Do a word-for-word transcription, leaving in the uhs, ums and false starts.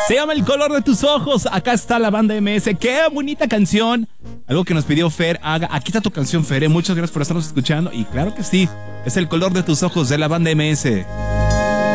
Se llama El color de tus ojos. Acá está la banda M S. ¡Qué bonita canción! Algo que nos pidió Fer. Haga. Aquí está tu canción, Fer. ¿eh? Muchas gracias por estarnos escuchando. Y claro que sí, es El color de tus ojos de la banda M S.